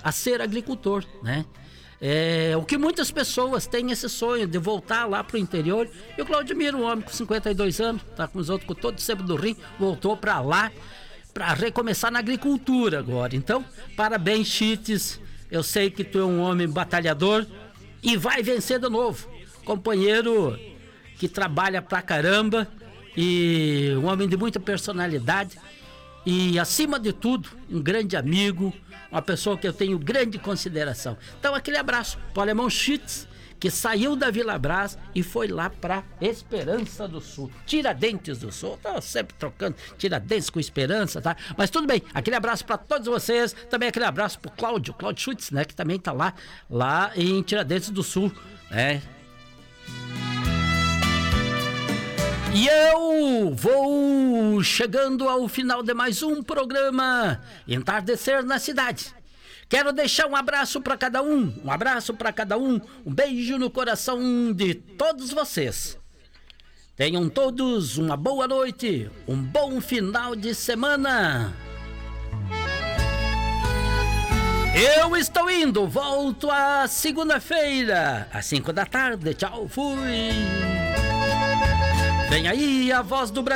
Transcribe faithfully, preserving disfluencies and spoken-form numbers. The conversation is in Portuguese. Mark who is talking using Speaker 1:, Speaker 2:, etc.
Speaker 1: a ser agricultor, né? É, o que muitas pessoas têm esse sonho de voltar lá pro interior. E o Claudemiro, um homem com cinquenta e dois anos, tá com os outros com todo o sebo do rim, voltou para lá para recomeçar na agricultura agora. Então, parabéns, Chites. Eu sei que tu é um homem batalhador e vai vencer de novo. Companheiro que trabalha pra caramba e um homem de muita personalidade. E, acima de tudo, um grande amigo, uma pessoa que eu tenho grande consideração. Então, aquele abraço para o alemão Schitz, que saiu da Vila Brás e foi lá para Esperança do Sul, Tiradentes do Sul. Tô sempre trocando Tiradentes com Esperança, tá? Mas tudo bem, aquele abraço para todos vocês. Também aquele abraço pro Cláudio, Cláudio Schutz, né? Que também tá lá, lá em Tiradentes do Sul, né? E eu vou chegando ao final de mais um programa Entardecer na Cidade. Quero deixar um abraço para cada um, um abraço para cada um, um beijo no coração de todos vocês. Tenham todos uma boa noite, um bom final de semana. Eu estou indo, volto a segunda-feira, às cinco da tarde. Tchau, fui. Vem aí a Voz do Brasil.